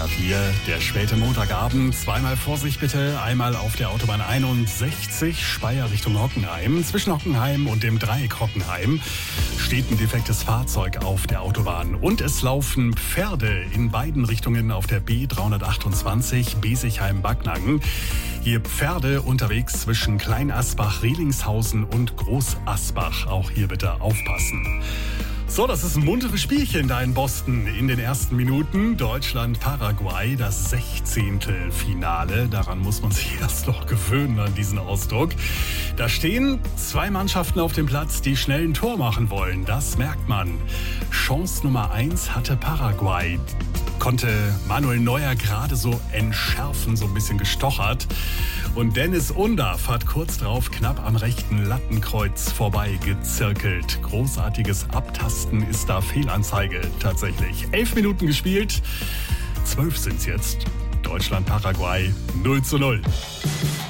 Verkehr hier. Der späte Montagabend. Zweimal Vorsicht bitte. Einmal auf der Autobahn 61 Speyer Richtung Hockenheim. Zwischen Hockenheim und dem Dreieck Hockenheim steht ein defektes Fahrzeug auf der Autobahn. Und es laufen Pferde in beiden Richtungen auf der B328 Besigheim-Backnang. Hier Pferde unterwegs zwischen Kleinasbach, Rehlingshausen und Großasbach. Auch hier bitte aufpassen. So, das ist ein munteres Spielchen da in Boston in den ersten Minuten. Deutschland-Paraguay, das 16. Finale. Daran muss man sich erst noch gewöhnen, an diesen Ausdruck. Da stehen zwei Mannschaften auf dem Platz, die schnell ein Tor machen wollen. Das merkt man. Chance Nummer 1 hatte Paraguay. Konnte Manuel Neuer gerade so entschärfen, so ein bisschen gestochert. Und Dennis Undaff hat kurz drauf knapp am rechten Lattenkreuz vorbei gezirkelt. Großartiges Abtasten ist da Fehlanzeige tatsächlich. 11 Minuten gespielt, 12 sind's jetzt. Deutschland-Paraguay 0:0.